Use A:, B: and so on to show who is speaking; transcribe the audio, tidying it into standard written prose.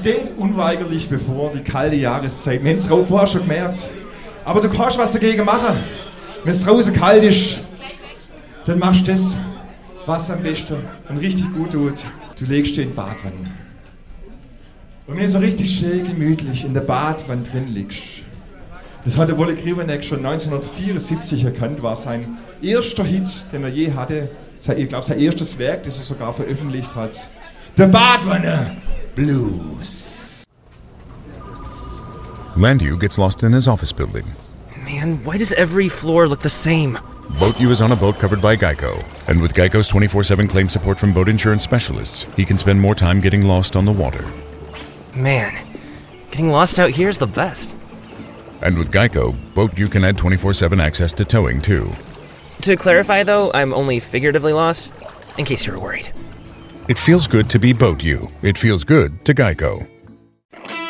A: steht unweigerlich bevor, die kalte Jahreszeit. Wir haben es vorher schon gemerkt. Aber du kannst was dagegen machen. Wenn es draußen kalt ist, dann machst du das, was am besten und richtig gut tut. Du legst dich in die Badwanne. Und wenn du so richtig schön gemütlich in der Badwanne drin liegst, das hat der Wolle Krivonek schon 1974 erkannt, war sein erster Hit, den er je hatte. Ich glaube, sein erstes Werk, das er sogar veröffentlicht hat. Der Badwanne Blues.
B: Landu gets lost in his office building.
C: Man, why does every floor look the same?
B: Boat U is on a boat covered by Geico. And with Geico's 24/7 claim support from boat insurance specialists, he can spend more time getting lost on the water.
C: Man, getting lost out here is the best.
B: And with Geico, Boat U can add 24/7 access to towing, too.
C: To clarify, though, I'm only figuratively lost, in case you were worried.
B: It feels good to be Boat U. It feels good to Geico.